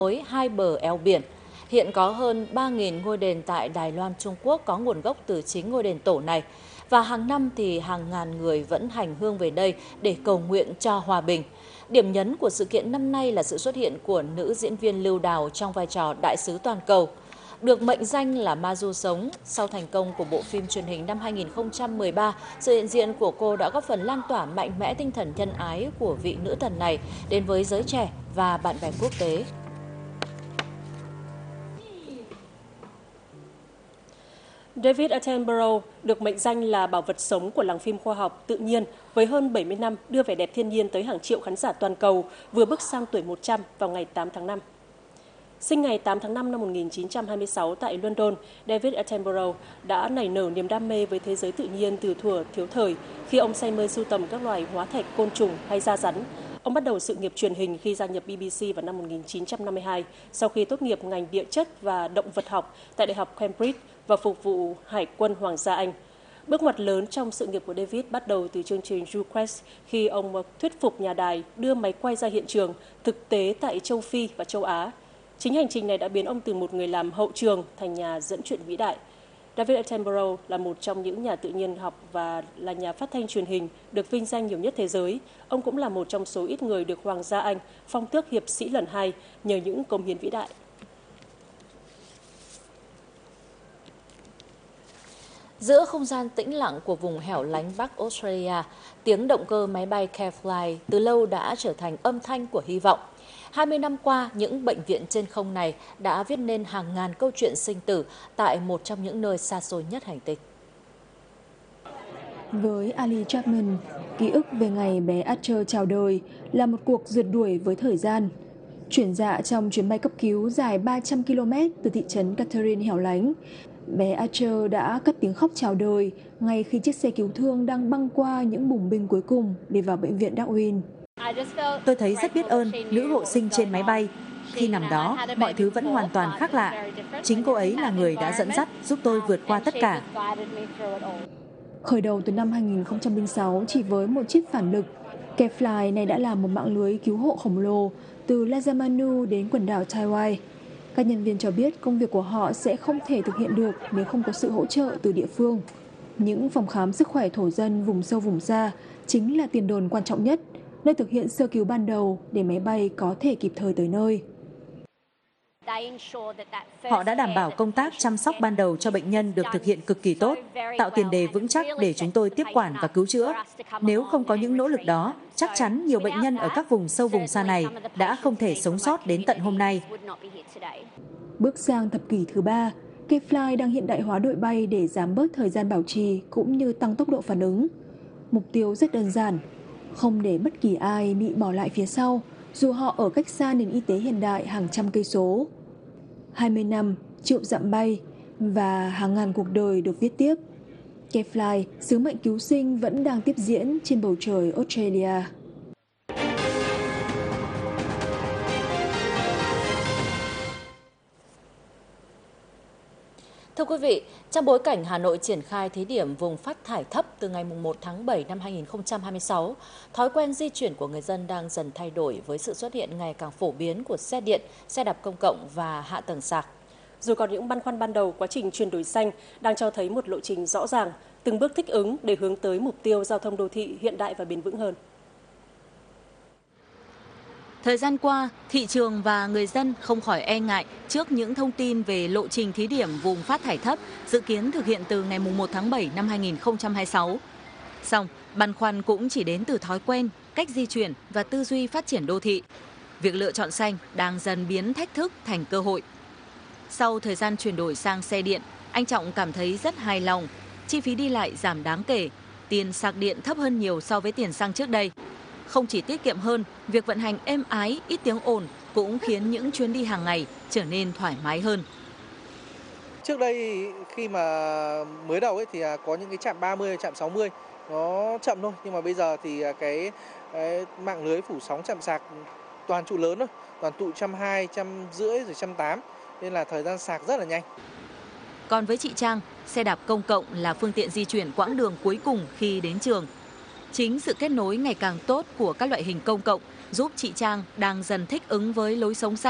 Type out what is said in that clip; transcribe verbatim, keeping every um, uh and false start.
với hai bờ eo biển. Hiện có hơn ba nghìn ngôi đền tại Đài Loan, Trung Quốc có nguồn gốc từ chính ngôi đền tổ này. Và hàng năm thì hàng ngàn người vẫn hành hương về đây để cầu nguyện cho hòa bình. Điểm nhấn của sự kiện năm nay là sự xuất hiện của nữ diễn viên Lưu Đào trong vai trò đại sứ toàn cầu. Được mệnh danh là ma du sống, sau thành công của bộ phim truyền hình năm hai nghìn không trăm mười ba, sự hiện diện của cô đã góp phần lan tỏa mạnh mẽ tinh thần nhân ái của vị nữ thần này đến với giới trẻ và bạn bè quốc tế. David Attenborough được mệnh danh là bảo vật sống của làng phim khoa học tự nhiên với hơn bảy mươi năm đưa vẻ đẹp thiên nhiên tới hàng triệu khán giả toàn cầu, vừa bước sang tuổi một trăm vào ngày tám tháng năm. Sinh ngày tám tháng năm năm một nghìn chín trăm hai mươi sáu tại London, David Attenborough đã nảy nở niềm đam mê với thế giới tự nhiên từ thuở thiếu thời khi ông say mê sưu tầm các loài hóa thạch, côn trùng hay da rắn. Ông bắt đầu sự nghiệp truyền hình khi gia nhập B B C vào năm một nghìn chín trăm năm mươi hai, sau khi tốt nghiệp ngành địa chất và động vật học tại Đại học Cambridge và phục vụ Hải quân Hoàng gia Anh. Bước ngoặt lớn trong sự nghiệp của David bắt đầu từ chương trình Blue Quest khi ông thuyết phục nhà đài đưa máy quay ra hiện trường thực tế tại châu Phi và châu Á. Chính hành trình này đã biến ông từ một người làm hậu trường thành nhà dẫn chuyện vĩ đại. David Attenborough là một trong những nhà tự nhiên học và là nhà phát thanh truyền hình được vinh danh nhiều nhất thế giới. Ông cũng là một trong số ít người được Hoàng gia Anh phong tước hiệp sĩ lần hai nhờ những công hiến vĩ đại. Giữa không gian tĩnh lặng của vùng hẻo lánh Bắc Australia, tiếng động cơ máy bay Carefly từ lâu đã trở thành âm thanh của hy vọng. hai mươi năm qua, những bệnh viện trên không này đã viết nên hàng ngàn câu chuyện sinh tử tại một trong những nơi xa xôi nhất hành tinh. Với Ali Chapman, ký ức về ngày bé Archer chào đời là một cuộc rượt đuổi với thời gian. Chuyển dạ trong chuyến bay cấp cứu dài ba trăm ki lô mét từ thị trấn Catherine hẻo lánh, bé Archer đã cất tiếng khóc chào đời ngay khi chiếc xe cứu thương đang băng qua những bùng binh cuối cùng để vào bệnh viện Darwin. Tôi thấy rất biết ơn nữ hộ sinh trên máy bay. Khi nằm đó, mọi thứ vẫn hoàn toàn khác lạ. Chính cô ấy là người đã dẫn dắt giúp tôi vượt qua tất cả. Khởi đầu từ năm hai nghìn không trăm lẻ sáu chỉ với một chiếc phản lực, Carefly này đã là một mạng lưới cứu hộ khổng lồ từ Lazamanu đến quần đảo Taiwan. Các nhân viên cho biết công việc của họ sẽ không thể thực hiện được nếu không có sự hỗ trợ từ địa phương. Những phòng khám sức khỏe thổ dân vùng sâu vùng xa chính là tiền đồn quan trọng nhất, nơi thực hiện sơ cứu ban đầu để máy bay có thể kịp thời tới nơi. Họ đã đảm bảo công tác chăm sóc ban đầu cho bệnh nhân được thực hiện cực kỳ tốt, tạo tiền đề vững chắc để chúng tôi tiếp quản và cứu chữa. Nếu không có những nỗ lực đó, chắc chắn nhiều bệnh nhân ở các vùng sâu vùng xa này đã không thể sống sót đến tận hôm nay. Bước sang thập kỷ thứ ba, Carefly đang hiện đại hóa đội bay để giảm bớt thời gian bảo trì cũng như tăng tốc độ phản ứng. Mục tiêu rất đơn giản, không để bất kỳ ai bị bỏ lại phía sau, dù họ ở cách xa nền y tế hiện đại hàng trăm cây số. hai mươi năm, triệu dặm bay và hàng ngàn cuộc đời được viết tiếp. Carefly, sứ mệnh cứu sinh vẫn đang tiếp diễn trên bầu trời Australia. Thưa quý vị, trong bối cảnh Hà Nội triển khai thí điểm vùng phát thải thấp từ ngày mùng một tháng bảy năm hai nghìn không trăm hai mươi sáu, thói quen di chuyển của người dân đang dần thay đổi với sự xuất hiện ngày càng phổ biến của xe điện, xe đạp công cộng và hạ tầng sạc. Dù còn những băn khoăn ban đầu, quá trình chuyển đổi xanh đang cho thấy một lộ trình rõ ràng, từng bước thích ứng để hướng tới mục tiêu giao thông đô thị hiện đại và bền vững hơn. Thời gian qua, thị trường và người dân không khỏi e ngại trước những thông tin về lộ trình thí điểm vùng phát thải thấp dự kiến thực hiện từ ngày mùng một tháng bảy năm hai nghìn không trăm hai mươi sáu. Song, băn khoăn cũng chỉ đến từ thói quen, cách di chuyển và tư duy phát triển đô thị. Việc lựa chọn xanh đang dần biến thách thức thành cơ hội. Sau thời gian chuyển đổi sang xe điện, anh Trọng cảm thấy rất hài lòng. Chi phí đi lại giảm đáng kể, tiền sạc điện thấp hơn nhiều so với tiền xăng trước đây. Không chỉ tiết kiệm hơn, việc vận hành êm ái, ít tiếng ồn cũng khiến những chuyến đi hàng ngày trở nên thoải mái hơn. Trước đây khi mà mới đầu ấy thì có những cái trạm ba mươi, trạm sáu mươi nó chậm thôi, nhưng mà bây giờ thì cái, cái mạng lưới phủ sóng trạm sạc toàn trụ lớn thôi, toàn tụ một trăm hai mươi, một trăm rưỡi rồi một trăm tám mươi, nên là thời gian sạc rất là nhanh. Còn với chị Trang, xe đạp công cộng là phương tiện di chuyển quãng đường cuối cùng khi đến trường. Chính sự kết nối ngày càng tốt của các loại hình công cộng giúp chị Trang đang dần thích ứng với lối sống xanh.